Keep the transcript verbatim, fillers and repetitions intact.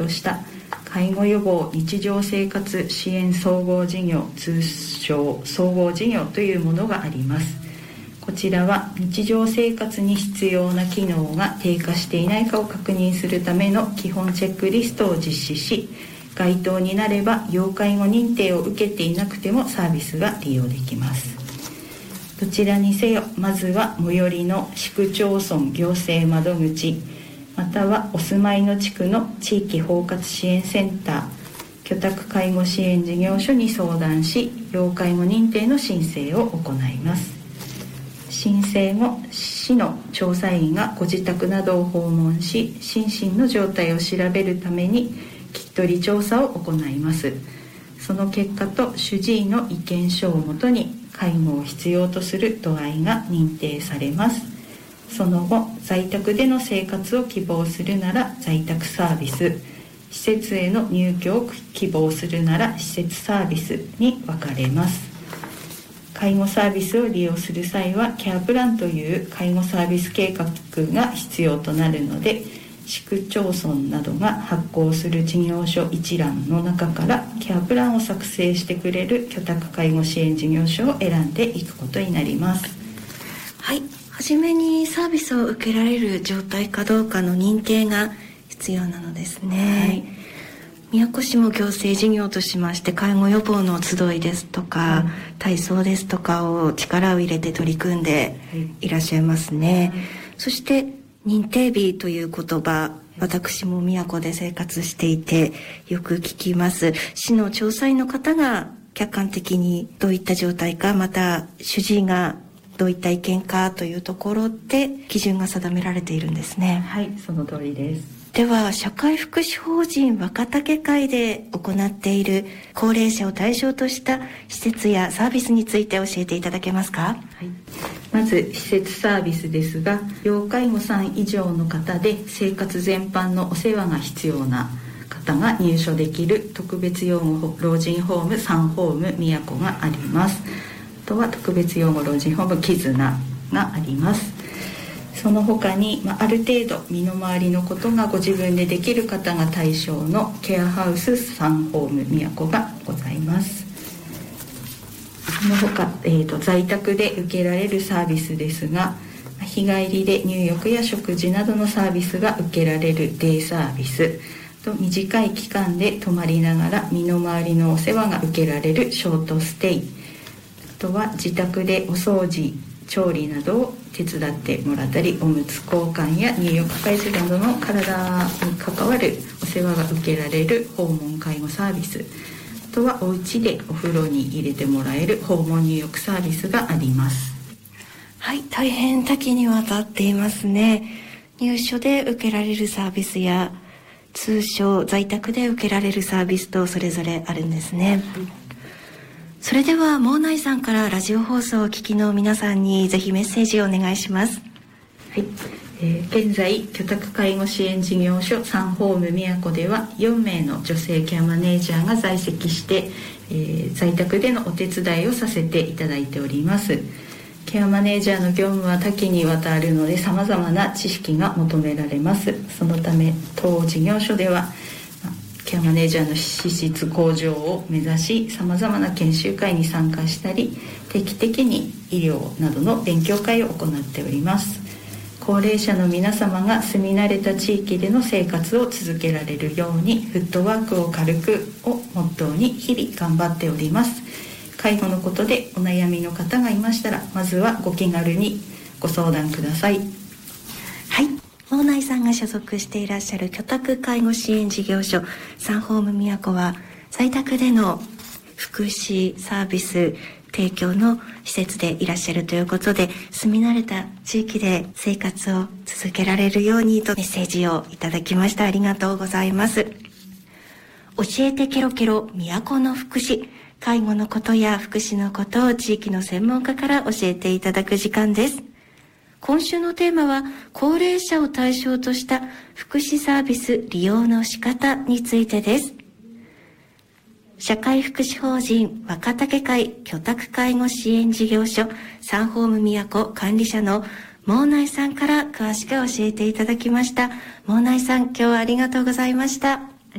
した介護予防日常生活支援総合事業、通称総合事業というものがあります。こちらは日常生活に必要な機能が低下していないかを確認するための基本チェックリストを実施し、該当になれば要介護認定を受けていなくてもサービスが利用できます。どちらにせよ、まずは最寄りの市区町村行政窓口、またはお住まいの地区の地域包括支援センター、居宅介護支援事業所に相談し、要介護認定の申請を行います。申請後、市の調査員がご自宅などを訪問し、心身の状態を調べるために聞き取り調査を行います。その結果と主治医の意見書をもとに介護を必要とする度合いが認定されます。その後、在宅での生活を希望するなら在宅サービス、施設への入居を希望するなら施設サービスに分かれます。介護サービスを利用する際はケアプランという介護サービス計画が必要となるので、市区町村などが発行する事業所一覧の中からケアプランを作成してくれる居宅介護支援事業所を選んでいくことになります。 はい、はじめにサービスを受けられる状態かどうかの認定が必要なのですね。はい、宮古市も行政事業としまして介護予防の集いですとか、うん、体操ですとかを力を入れて取り組んでいらっしゃいますね。はい、そして認定日という言葉、私も宮古で生活していてよく聞きます。市の調査員の方が客観的にどういった状態か、また主治医がどういった意見かというところで基準が定められているんですね。 はい、その通りです。 では、社会福祉法人若竹会で行っている高齢者を対象とした施設やサービスについて教えていただけますか？はい、 まず施設サービスですが、要介護さん以上の方で生活全般のお世話が必要な方が入所できる特別養護老人ホームさんホーム宮古があります。あとは特別養護老人ホーム絆があります。その他に、まあ、ある程度身の回りのことがご自分でできる方が対象のケアハウスさんホーム宮古がございます。その他、えーと、在宅で受けられるサービスですが、日帰りで入浴や食事などのサービスが受けられるデイサービスと、短い期間で泊まりながら身の回りのお世話が受けられるショートステイ、あとは自宅でお掃除調理などを手伝ってもらったり、おむつ交換や入浴介助などの体に関わるお世話が受けられる訪問介護サービス、あとはお家でお風呂に入れてもらえる訪問入浴サービスがあります。 はい、大変多岐にわたっていますね。入所で受けられるサービスや通称在宅で受けられるサービスとそれぞれあるんですね。はい、それでは毛内さんからラジオ放送をお聞きの皆さんにぜひメッセージをお願いします。 はい、えー、現在居宅介護支援事業所さんホーム宮古ではよんめいの女性ケアマネージャーが在籍して、えー、在宅でのお手伝いをさせていただいております。ケアマネージャーの業務は多岐にわたるので様々な知識が求められます。そのため当事業所ではケアマネージャーの資質向上を目指し、さまざまな研修会に参加したり、定期的に医療などの勉強会を行っております。高齢者の皆様が住み慣れた地域での生活を続けられるように、フットワークを軽くをモットーに日々頑張っております。介護のことでお悩みの方がいましたら、まずはご気軽にご相談ください。 はい、毛内さんが所属していらっしゃる居宅介護支援事業所さんホーム宮古は、在宅での福祉サービス提供の施設でいらっしゃるということで、住み慣れた地域で生活を続けられるようにとメッセージをいただきました。ありがとうございます。教えてケロケロ宮古の福祉、介護のことや福祉のことを地域の専門家から教えていただく時間です。今週のテーマは、高齢者を対象とした福祉サービス利用の仕方についてです。社会福祉法人若竹会居宅介護支援事業所さんホーム宮古管理者の毛内さんから詳しく教えていただきました。毛内さん、今日はありがとうございました。